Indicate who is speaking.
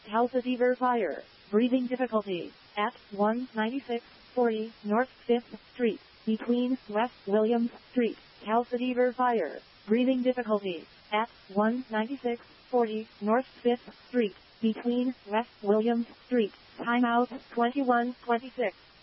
Speaker 1: Calcifer Fire. Breathing difficulty. At 19640 North 5th Street. Between West Williams Street. Calcifer Fire. Breathing difficulty. At 19640 North 5th Street. Between West Williams Street. Timeout 21:26.